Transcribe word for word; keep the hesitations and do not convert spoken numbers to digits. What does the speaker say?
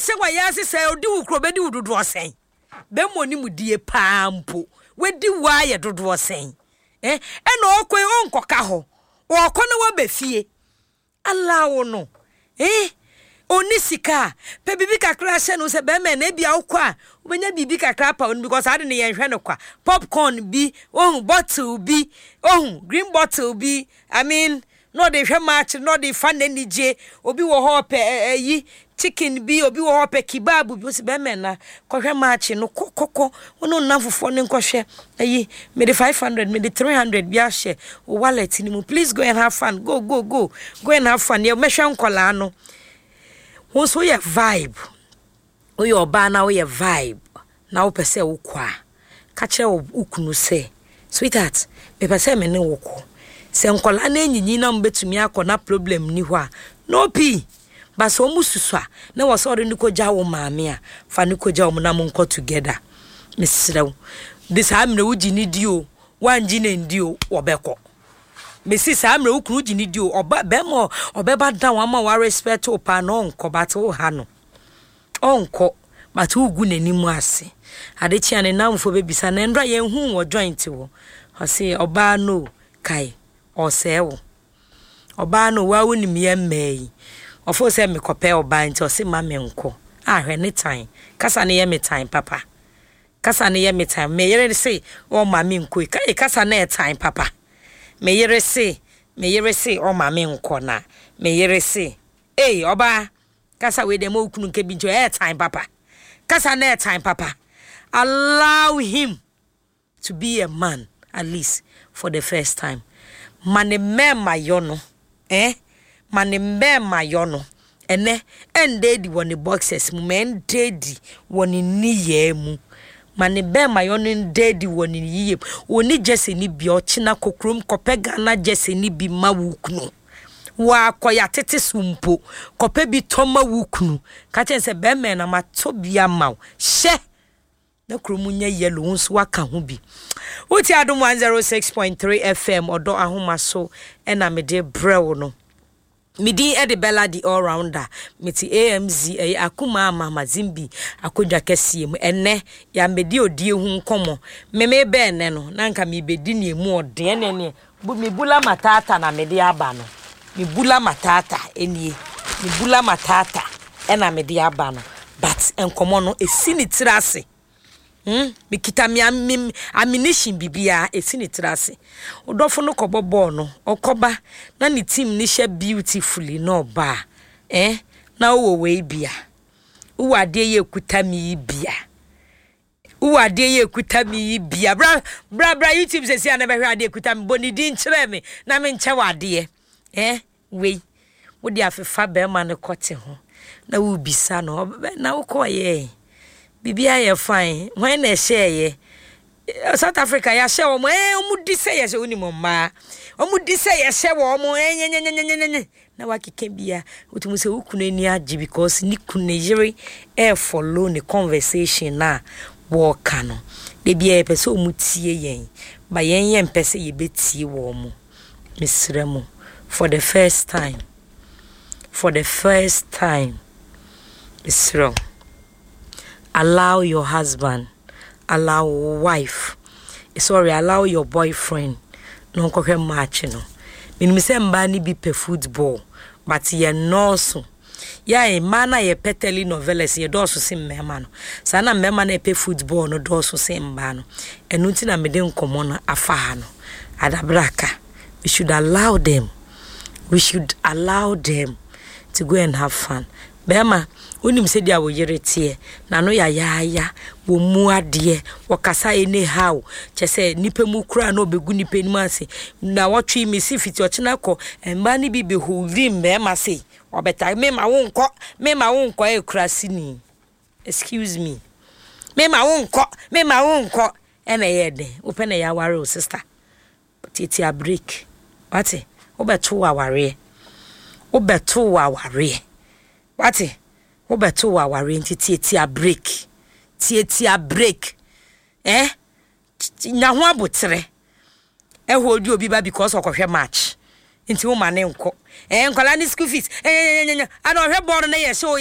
se wa ya se se odi wo kro be di wudodo osen be mo ni mudie pampo wedi wa ye dodo osen eh e na okwe onkoka ho okone wa befie alawo no eh oni sika pe bibi kakra hye no se be me na bia ukwa ubenya bibi kakra pa on because ade ne yen hwe no kwa popcorn bi ohun bottle bi ohun green bottle bi I mean no dey hwe match no dey fan any je obi wo ho pe eyi chicken bi obi wo ho pe kebab bi se be me na ko hwe match no kokoko ono nanfofo ne nkohwe eyi me dey five hundred me dey three hundred bi a hye o wallet ni mu please go and have fun go go go go and have fun ye me hwe nkola no won so ye vibe o ye oba na o ye vibe na o pese wo kwa ka kire wo ukunu se sweetheart me pese me ne wo ko se nkola na enyinyi na mbetumi akona problem ni ho a no pi ba so mususua na wo so de ni ko ja wo maame a fa ni ko ja wo na mo nko together mesrew this amre wo gini dio wanji na ndio obeko mesi sa amre ukuru gini dio oba be mo obeba dan wa ma wa respect o pa no nko but o ha no onko but ugu nanimu ase ade chia ne namfo be bisa na ndra ye hu wo joint wo o se oba no kai o se wo oba no wa woni me mai ofo se me kope oba nti o se ma me nko ahwe ne time kasa ne ye me time papa kasa ne ye me time me yere se o ma me nko kai kasa na ye time papa me yere se me yere se o ma me nko na me yere se eh oba kasa we dem okunu nke bi njo eh time papa kasa na time papa allow him to be a man at least for the first time mane mema yono eh mane mema yono ene endedi woni boxes mu men dedi woni niye mu mane bema yono ndedi woni yiye oni jese ni bi ochina kokrom kopega na jese ni bi mawukunu wa koya tete sumpo kope bi toma wukunu ka chense bema na matobia maw she na kromunya yellow nso waka ho bi uti adom one oh six point three F M odo ahoma so ena me de brew no midi e de bella di all rounder meti A M Z e akuma ama mazimbi akodwa kese mu enne ya medi odie hu nkomo meme be ne no na nka me bedi ne mu ode ne ne bu mi bula matata na me de aba no mi bula matata enie mi bula matata ena me de aba no but enkomo no esini tirase Hmm me kita mi ammunition bibia esini tirase odofo no kobobo no okoba na ni team ni hye beautifully no ba eh na wo we bia wo ade ye kuta mi bia wo ade ye kuta mi bia bra bra bra YouTube se sia na be hwe ade kuta mi boni di nkyere me na me nche wade eh we wo di afefa be ma ne kote ho na wo bisa no na wo koye bibia ye fine when na share ye South Africa ya share omo eh omu di say ye se oni momma omu di say ye share omo eh nyenyenyenyenyenye na wakike bia otumu se ukunu ani agi because ni kunu yire e follow the conversation na wo ka no de bia e pese omu tie yen ba yen yen pese ye betie wo omo misremu for the first time for the first time misremu allow your husband, allow wife, sorry, allow your boyfriend. No kokwe match no. Mini mi se mba ni bi pe football, but ye no so. Ya e mana ye pe telenovelas ye do so se mmema no. Sana mmema na pe football no do so se mba no. Enu nti na mede nkomo no afa ha no. Adabraka. We should allow them. We should allow them to go and have fun. Bema unim se dia wo yerete na no ya ya ya wo mu ade wo kasa ene how chese nipa mu kura na obegu nipa ni ase na wotwe mi si fiti ochina ko emba ni bi be hovi mbema se obeta me ma wo nko me ma wo nko e kura sini excuse me me ma wo nko me ma wo nko ena ye de open na ya ware o sister titi a break wati obeto wa ware obeto wa ware wati obeto wa ware ntiti eti a break ti a break eh nya ho abotre e hold obi ba because okohwe match nti wo mane nko eh nkola ni school fees eh I don't hwe ball na ye so